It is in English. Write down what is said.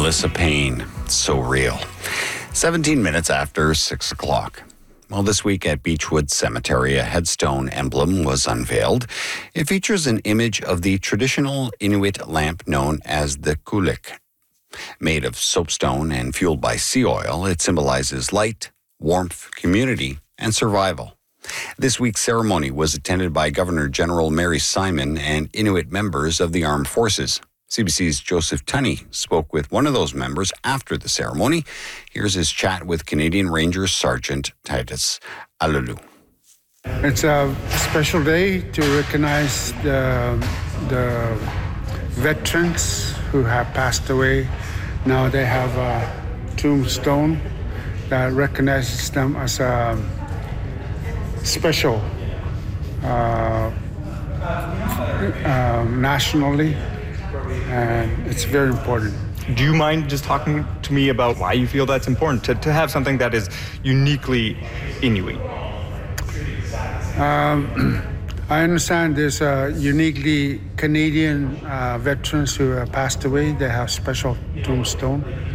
Melissa Payne, so real. 17 minutes after 6 o'clock. Well, this week at Beechwood Cemetery, a headstone emblem was unveiled. It features an image of the traditional Inuit lamp known as the kulik. Made of soapstone and fueled by sea oil, it symbolizes light, warmth, community, and survival. This week's ceremony was attended by Governor General Mary Simon and Inuit members of the armed forces. CBC's Joseph Tunney spoke with one of those members after the ceremony. Here's his chat with Canadian Rangers Sergeant Titus Alulu. It's a special day to recognize the veterans who have passed away. Now they have a tombstone that recognizes them as a special nationally. And it's very important. Do you mind just talking to me about why you feel that's important, to have something that is uniquely Inuit? I understand there's uniquely Canadian veterans who have passed away. They have special tombstone.